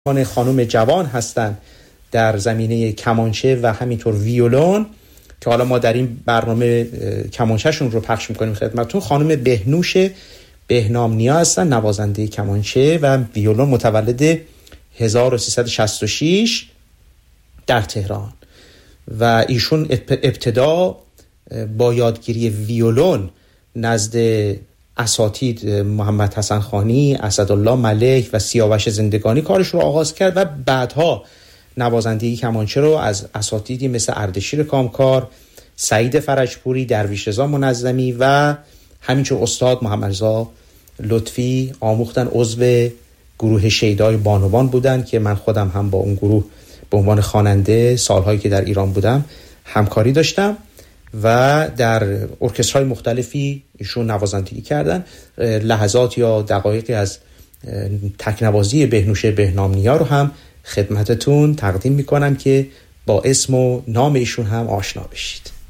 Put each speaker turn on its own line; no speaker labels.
خانم جوان هستن در زمینه کمانچه و همینطور ویولون که حالا ما در این برنامه کمانچهشون رو پخش میکنیم خدمتتون. خانم بهنوش بهنامنیا هستن، نوازنده کمانچه و ویولون، متولد 1366 در تهران و ایشون ابتدا با یادگیری ویولون نزد اساتید محمد حسن خانی، اسدالله ملک و سیاوش زندگانی کارش رو آغاز کرد و بعدها نوازندگی کمانچه رو از اساتیدی مثل اردشیر کامکار، سعید فرجپوری، درویش رضا منظمی و همینطور استاد محمد رضا لطفی آموختن. عضو گروه شیدای بانوان بودن که من خودم هم با اون گروه به عنوان خواننده سالهایی که در ایران بودم همکاری داشتم و در ارکسترهای مختلفی ایشون نوازندگی کردن. لحظات یا دقایقی از تکنوازی بهنوش بهنامنیا رو هم خدمتتون تقدیم میکنم که با اسم و نام ایشون هم آشنا بشید.